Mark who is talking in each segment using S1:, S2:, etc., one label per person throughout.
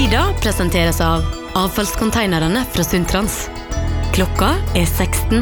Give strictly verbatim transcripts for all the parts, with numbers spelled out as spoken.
S1: Nyhetslyder presenteres av avfallskonteinerne fra Sundtrans. Klokka er seksten.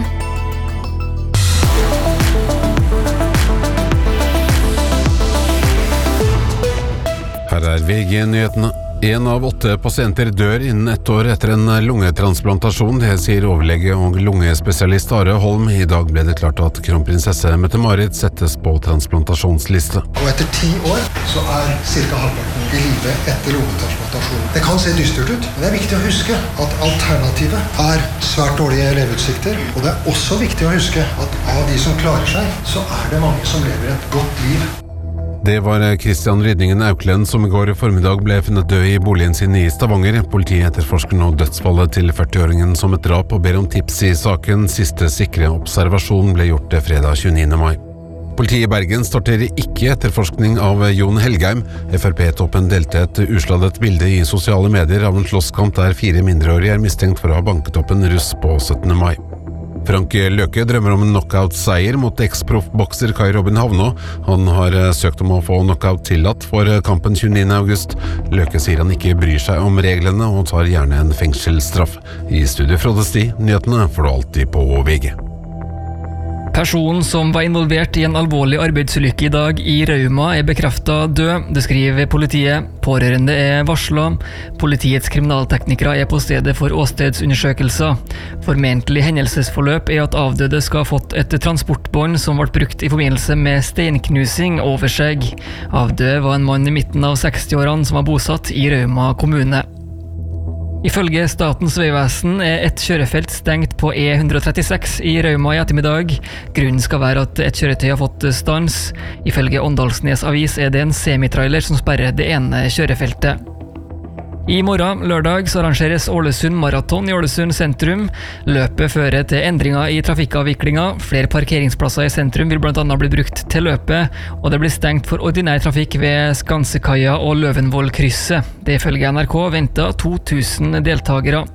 S2: Her er V G-nyhetene. En av åtte pasienter dør innen ett år etter en lungetransplantasjon, det sier overlege og lungespesialist Are Holm. I dag ble det klart at kronprinsesse Mette-Marit settes på transplantasjonsliste.
S3: Og etter ti år så er cirka halvparten i live etter lungetransplantasjon. Det kan se dystert ut, men det er viktig å huske at alternativet er svært dårlige leveutsikter. Og det er også viktig å huske at av de som klarer seg, så er det mange som lever et godt liv.
S2: Det var Kristian Rydningen Auklend som i går formiddag ble funnet død i boligen sin i Stavanger. Politiet etterforsker nå dødsfallet til førti-åringen som et drap og ber om tips i saken. Siste sikre observasjon ble gjort fredag tjueniende mai. Politiet i Bergen starter ikke etterforskning av Jon Helgheim. F R P-toppen delte et usladdet bilde i sosiale medier av en slåsskamp der fire mindreårige er mistenkt for å ha banket opp en russ på syttende mai. Frank Løke drømmer om en knockout-seier mot eks-proffbokser Kai Robin Havnå. Han har søkt om å få knockout tillatt for kampen tjueniende august. Løke sier han ikke bryr seg om reglene og tar gjerne en fengselsstraff. I studio Frode Sti, nyhetene får du alltid på V G.
S4: Personen som var involvert i en alvorlig arbeidsulykke i dag i Rauma er bekreftet død, det skriver politiet. Pårørende er varslet. Politiets kriminalteknikere er på stedet for åstedsundersøkelser. Formentlig hendelsesforløp er at avdøde skal ha fått et transportbånd som ble brukt i forbindelse med steinknusing over seg. Avdøde var en mann i midten av sekstiårene som var bosatt i Rauma kommune. Ifølge Statens vegvesen er et kjørefelt stengt på E ett trettiseks i Rauma i ettermiddag. Grunnen skal være at et kjøretøy har fått stans. Ifølge Åndalsnes Avis er det en semitrailer som sperrer det ene kjørefeltet. I morgen, lørdag, så arrangeres Ålesund Maraton i Ålesund sentrum. Løpet fører til endringer i trafikkavviklinga. Flere parkeringsplasser i sentrum vil blant annet bli brukt til løpet, og det blir stengt for ordinær trafikk ved Skansekaia og Løvenvoll-krysset. Det ifølge N R K ventet to tusen deltakere.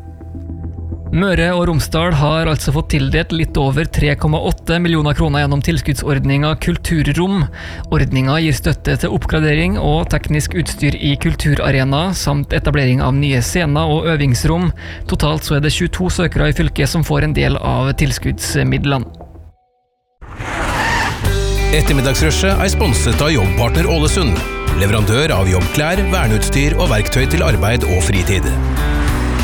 S4: Møre og Romsdal har altså fått tildelt litt over tre komma åtte millioner kroner gjennom tilskuddsordninga Kulturrom. Ordninga gir støtte til oppgradering og teknisk utstyr i kulturarena, samt etablering av nye scener og øvingsrom. Totalt så er det tjueto søkere i fylket som får en del av tilskuddsmidlene.
S5: Ettermiddagsrushet er sponset av Jobbpartner Ålesund. Leverandør av jobbklær, verneutstyr og verktøy til arbeid og fritid.